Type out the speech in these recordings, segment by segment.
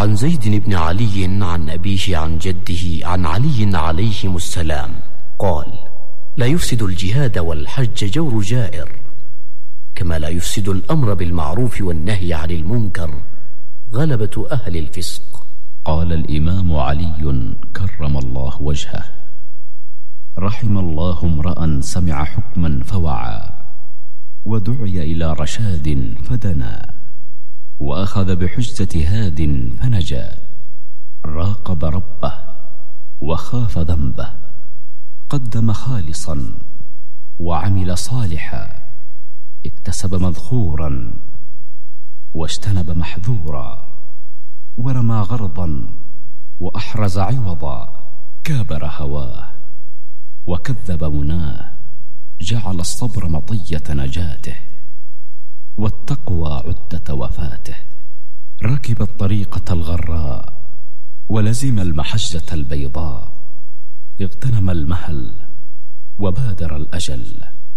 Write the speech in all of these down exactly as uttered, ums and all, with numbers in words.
عن زيد بن علي عن أبيه عن جده عن علي عليهم السلام قال: لا يفسد الجهاد والحج جور جائر، كما لا يفسد الأمر بالمعروف والنهي عن المنكر غلبة أهل الفسق. قال الإمام علي كرم الله وجهه: رحم الله امرأ سمع حكما فوعى، ودعي إلى رشاد فدنا، وأخذ بحجة هاد فنجا، راقب ربه وخاف ذنبه، قدم خالصا وعمل صالحا، اكتسب مذخورا واجتنب محذورا، ورمى غرضا وأحرز عوضا، كابر هواه وكذب مناه، جعل الصبر مطية نجاته، والتقوى عدة وفاته، ركب الطريقة الغراء ولزم المحجة البيضاء، اغتنم المهل وبادر الأجل،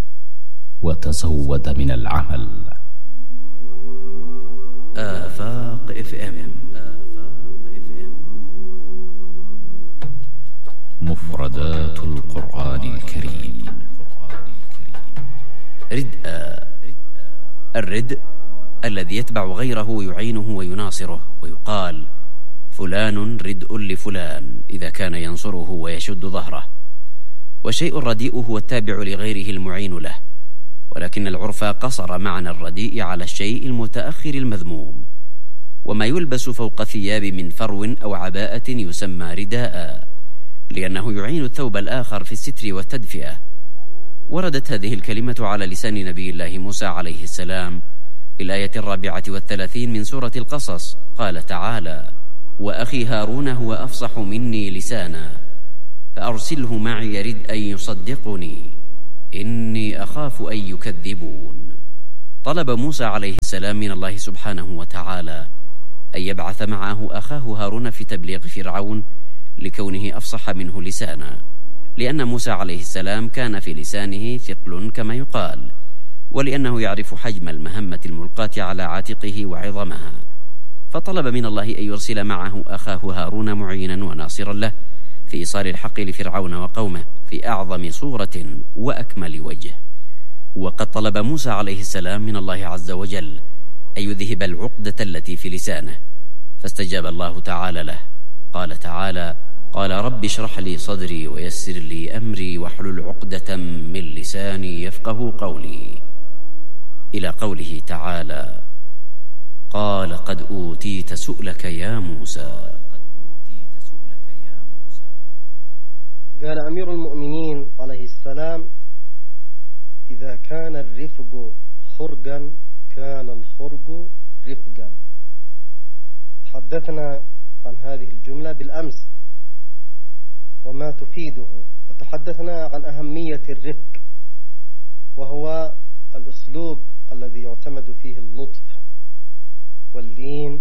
وتزود من العمل. آفاق اف ام. مفردات القرآن الكريم. ردء. الردء الذي يتبع غيره يعينه ويناصره، ويقال: فلان ردء لفلان إذا كان ينصره ويشد ظهره. والشيء الرديء هو التابع لغيره المعين له، ولكن العرف قصر معنى الرديء على الشيء المتأخر المذموم. وما يلبس فوق ثياب من فرو أو عباءة يسمى رداء، لأنه يعين الثوب الآخر في الستر والتدفئة. وردت هذه الكلمة على لسان نبي الله موسى عليه السلام في الآية الرابعة والثلاثين من سورة القصص. قال تعالى: وأخي هارون هو أفصح مني لسانا فأرسله معي رد أن يصدقني إني أخاف أن يكذبون. طلب موسى عليه السلام من الله سبحانه وتعالى أن يبعث معه أخاه هارون في تبليغ فرعون لكونه أفصح منه لسانا، لأن موسى عليه السلام كان في لسانه ثقل كما يقال، ولأنه يعرف حجم المهمة الملقاة على عاتقه وعظمها، فطلب من الله أن يرسل معه أخاه هارون معينا وناصرا له في إيصال الحق لفرعون وقومه في أعظم صورة وأكمل وجه. وقد طلب موسى عليه السلام من الله عز وجل أن يذهب العقدة التي في لسانه، فاستجاب الله تعالى له. قال تعالى: قال رب اشرح لي صدري ويسر لي أمري واحلل عقدة من لساني يفقه قولي، إلى قوله تعالى: قال قد أوتيت سؤلك يا موسى. قال أمير المؤمنين عليه السلام: إذا كان الرفق خرقا كان الخرق رفقا. تحدثنا عن هذه الجملة بالأمس وما تفيده، وتحدثنا عن أهمية الرفق، وهو الأسلوب الذي يعتمد فيه اللطف واللين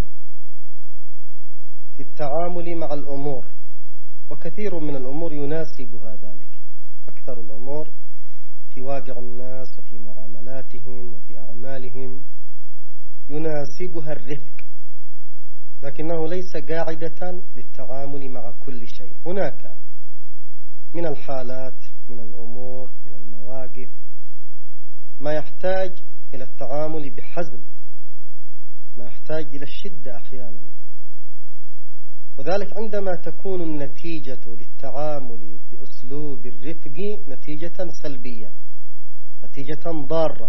في التعامل مع الأمور، وكثير من الأمور يناسبها ذلك. أكثر الأمور في واقع الناس وفي معاملاتهم وفي أعمالهم يناسبها الرفق، لكنه ليس قاعدة للتعامل مع كل شيء. هناك من الحالات، من الأمور، من المواقف ما يحتاج إلى التعامل بحزم، ما يحتاج إلى الشدة أحيانا، وذلك عندما تكون النتيجة للتعامل بأسلوب الرفق نتيجة سلبية، نتيجة ضارة،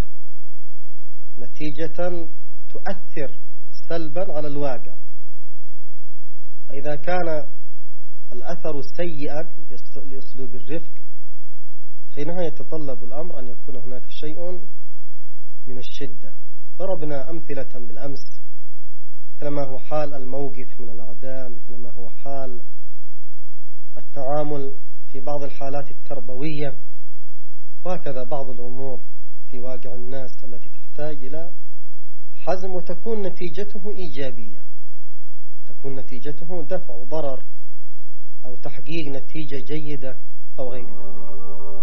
نتيجة تؤثر سلبا على الواقع. فإذا كان الأثر سيئا لأسلوب الرفق حينها يتطلب الأمر أن يكون هناك شيء من الشدة. ضربنا أمثلة بالأمس، مثل ما هو حال الموقف من الأعداء، مثل ما هو حال التعامل في بعض الحالات التربوية، وهكذا بعض الأمور في واقع الناس التي تحتاج إلى حزم وتكون نتيجته إيجابية، تكون نتيجته دفع ضرر أو تحقيق نتيجة جيدة أو غير ذلك.